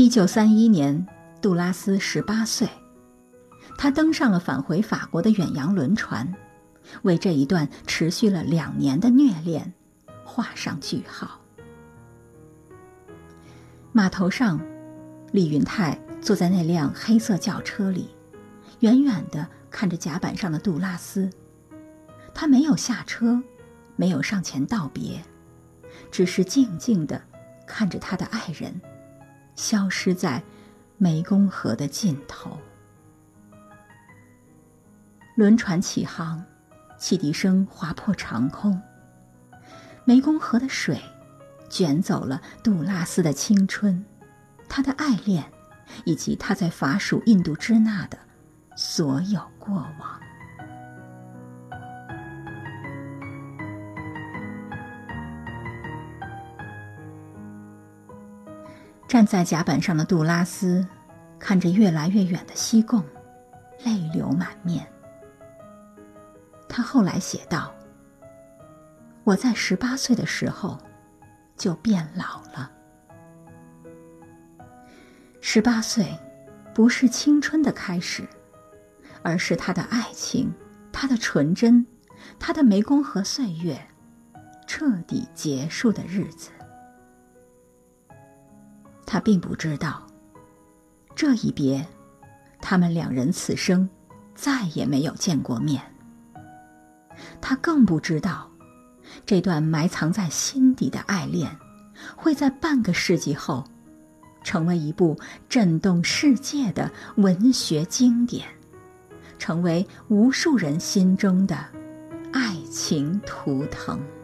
1931年，杜拉斯18岁，他登上了返回法国的远洋轮船，为这一段持续了2年的虐恋画上句号。码头上，李云泰坐在那辆黑色轿车里，远远地看着甲板上的杜拉斯。他没有下车，没有上前道别，只是静静地看着他的爱人消失在湄公河的尽头。轮船起航，汽笛声划破长空，湄公河的水卷走了杜拉斯的青春，他的爱恋，以及他在法属印度支那的所有过往。站在甲板上的杜拉斯看着越来越远的西贡，泪流满面。他后来写道：我在18岁的时候就变老了。18岁不是青春的开始，而是他的爱情，他的纯真，他的湄公河岁月彻底结束的日子。他并不知道，这一别，他们2人此生再也没有见过面。他更不知道，这段埋藏在心底的爱恋，会在半个世纪后，成为一部震动世界的文学经典，成为无数人心中的爱情图腾。